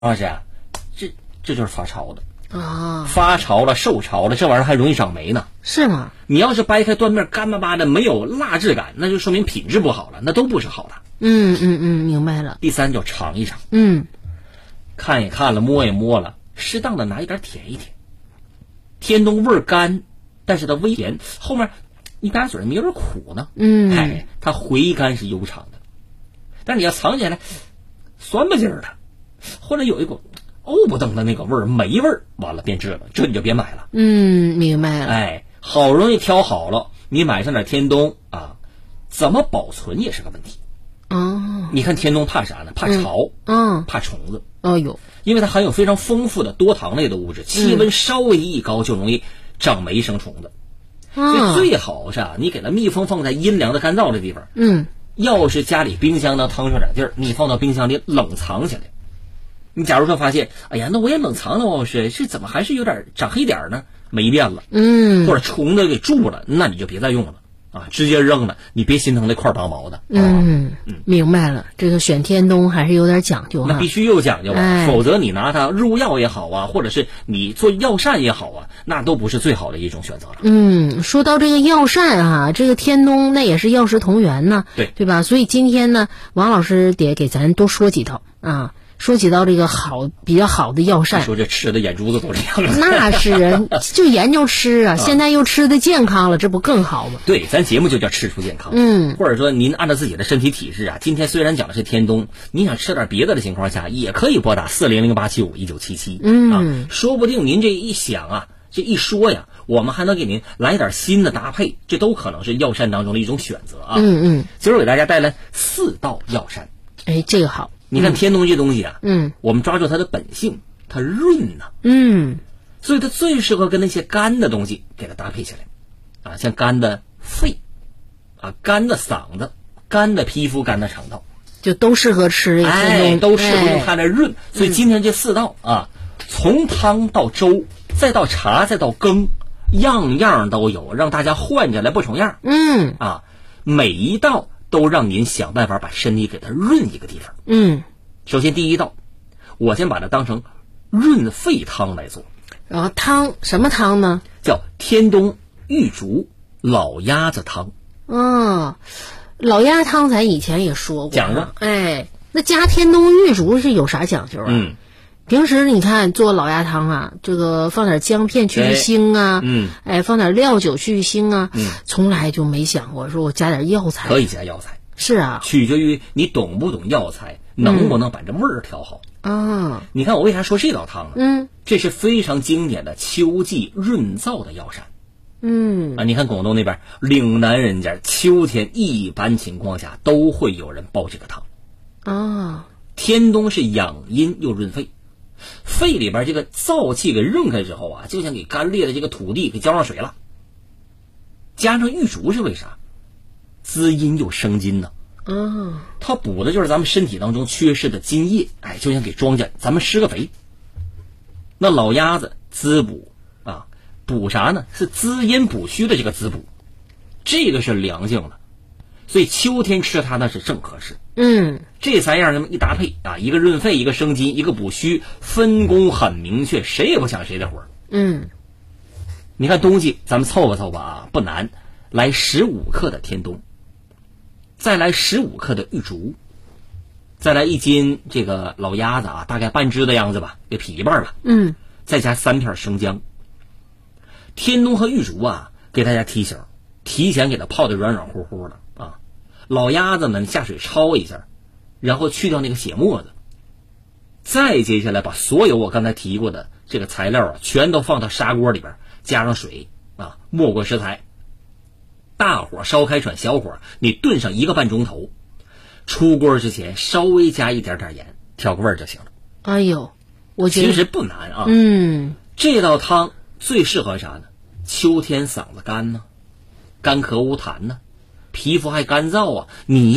老师啊，这就是发潮的啊， 发潮了、受潮了，这玩意儿还容易长霉呢。 是吗？ 你要是掰开断面干巴巴的，没有蜡质感，那就说明品质不好了，那都不是好的。 明白了。 第三叫尝一尝，看也看了，摸也摸了，适当的拿一点舔一舔。天冬味儿干，但是它微甜，后面一打嘴没有点苦呢。它回甘是悠长的，但是你要藏起来，酸不劲儿的，或者有一股沤不登的那个味儿，霉味儿，完了变质了，这你就别买了。 明白了。 好容易挑好了，你买上点天冬啊，怎么保存也是个问题。你看天冬怕啥呢？怕潮，怕虫子。因为它含有非常丰富的多糖类的物质，气温稍微一高就容易长霉生虫子。所以最好是你给它密封放在阴凉的干燥的地方。要是家里冰箱能腾出点地儿，你放到冰箱里冷藏起来。你假如说发现，哎呀，那我也冷藏了，王老师，是怎么还是有点长黑点呢？霉变了，或者虫子给蛀了，那你就别再用了啊，直接扔了，你别心疼那块拔毛的。 明白了，这个选天冬还是有点讲究。 那必须有讲究啊，否则你拿它入药也好啊，或者是你做药膳也好啊，那都不是最好的一种选择了。 说到这个药膳啊，这个天冬那也是药食同源呢，对吧？所以今天呢，王老师得给咱多说几套啊。说起到这个比较好的药膳， 说这吃的眼珠子都这样了。 那是就研究吃啊，现在又吃的健康了，这不更好吗？ 对，咱节目就叫吃出健康。或者说您按照自己的身体体质啊，今天虽然讲的是天冬，你想吃点别的情况下，也可以拨打400-875-1977。说不定您这一想啊，这一说呀，我们还能给您来点新的搭配，这都可能是药膳当中的一种选择啊。今儿给大家带来4道药膳。 这个好。 你看天冬这东西啊，我们抓住它的本性，它润呐，所以它最适合跟那些干的东西给它搭配起来，啊，像干的肺，啊，干的嗓子，干的皮肤，干的肠道， 就都适合吃。 都适合用它来润。所以今天这4道啊，从汤到粥，再到茶，再到羹，样样都有，让大家换着来不重样。每一道都让您想办法把身体给它润一个地方。首先第一道，我先把它当成润肺汤来做。 然后汤什么汤呢？ 叫天冬玉竹老鸭子汤。 老鸭汤咱以前也说过， 讲过。 那加天冬玉竹是有啥讲究啊？平时你看做老鸭汤啊，这个放点姜片去去腥啊，放点料酒去去腥啊，从来就没想过说我加点药材。 可以加药材， 是啊， 取决于你懂不懂药材，能不能把这味儿调好。你看我为啥说这道汤呢？这是非常经典的秋季润燥的药膳。你看广东那边岭南人家秋天一般情况下都会有人煲这个汤。天冬是养阴又润肺，肺里边这个燥气给润开之后啊，就像给干裂的这个土地给浇上水了。加上玉竹是为啥？滋阴又生津呢。它补的就是咱们身体当中缺失的津液，就像给庄稼咱们施个肥。那老鸭子滋补啊，补啥呢？是滋阴补虚的这个滋补，这个是良性的，所以秋天吃它那是正合适。这3样这么一搭配啊，一个润肺，一个生津，一个补虚，分工很明确，谁也不抢谁的活。你看东西咱们凑合凑合啊，不难。来15克的天冬，再来15克的玉竹，再来1斤这个老鸭子啊，大概半只的样子吧，给劈一半了。再加3片生姜。天冬和玉竹啊，给大家提醒，提前给它泡得软软乎乎的啊。老鸭子们下水焯一下，然后去掉那个血沫子。再接下来把所有我刚才提过的这个材料啊，全都放到砂锅里边，加上水啊，没过食材。大火烧开转小火，你炖上1个半钟头。出锅之前稍微加一点点盐，调个味儿就行了。 我觉得其实不难啊。这道汤最适合啥呢？秋天嗓子干呢，干咳无痰呢，皮肤还干燥啊，你